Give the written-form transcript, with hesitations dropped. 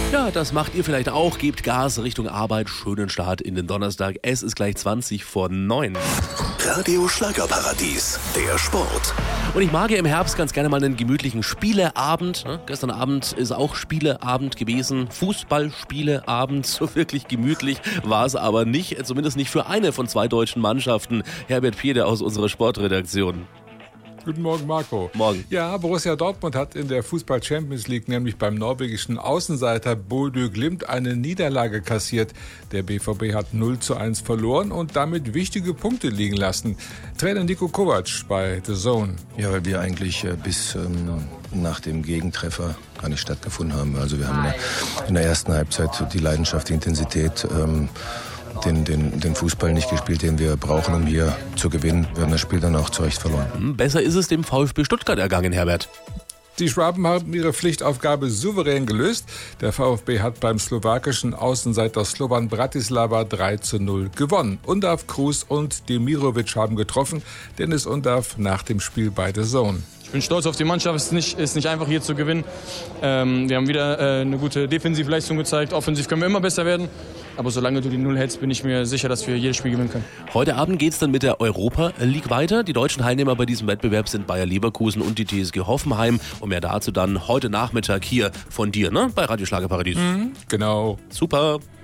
Ja, das macht ihr vielleicht auch. Gebt Gas Richtung Arbeit. Schönen Start in den Donnerstag. Es ist gleich 20:09. Radio Schlagerparadies, der Sport. Und ich mag ja im Herbst ganz gerne mal einen gemütlichen Spieleabend. Gestern Abend ist auch Spieleabend gewesen. Fußballspieleabend. So wirklich gemütlich war es aber nicht. Zumindest nicht für eine von 2 deutschen Mannschaften. Herbert Piede aus unserer Sportredaktion. Guten Morgen, Marco. Morgen. Ja, Borussia Dortmund hat in der Fußball-Champions League nämlich beim norwegischen Außenseiter Bodø Glimt eine Niederlage kassiert. Der BVB hat 0:1 verloren und damit wichtige Punkte liegen lassen. Trainer Niko Kovac bei The Zone. Ja, weil wir eigentlich bis nach dem Gegentreffer gar nicht stattgefunden haben. Also wir haben in der ersten Halbzeit die Leidenschaft, die Intensität, den Fußball nicht gespielt, den wir brauchen, um hier zu gewinnen. Wir haben das Spiel dann auch zu Recht verloren. Besser ist es dem VfB Stuttgart ergangen, Herbert. Die Schwaben haben ihre Pflichtaufgabe souverän gelöst. Der VfB hat beim slowakischen Außenseiter Slovan Bratislava 3:0 gewonnen. Undav, Kruse und Demirovic haben getroffen. Dennis Undav nach dem Spiel bei The Zone. Ich bin stolz auf die Mannschaft, es ist nicht einfach hier zu gewinnen. Wir haben wieder eine gute Defensivleistung gezeigt, offensiv können wir immer besser werden. Aber solange du die Null hältst, bin ich mir sicher, dass wir jedes Spiel gewinnen können. Heute Abend geht es dann mit der Europa League weiter. Die deutschen Teilnehmer bei diesem Wettbewerb sind Bayer Leverkusen und die TSG Hoffenheim. Und mehr dazu dann heute Nachmittag hier von dir, ne? Bei Radio Schlagerparadies. Genau. Super.